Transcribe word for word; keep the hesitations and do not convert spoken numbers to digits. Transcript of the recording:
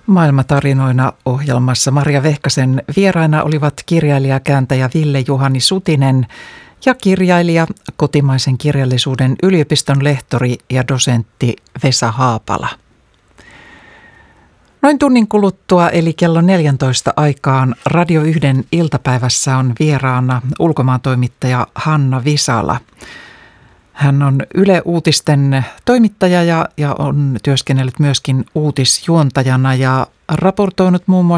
Maailmatarinoina ohjelmassa Marja Vehkasen vieraina olivat kirjailija, kääntäjä Ville-Juhani Sutinen ja kirjailija, kotimaisen kirjallisuuden yliopiston lehtori ja dosentti Vesa Haapala. Noin tunnin kuluttua eli kello neljäntoista aikaan Radio yhden iltapäivässä on vieraana ulkomaantoimittaja Hanna Visala. Hän on Yle Uutisten toimittaja ja, ja on työskennellyt myöskin uutisjuontajana ja raportoinut muun muassa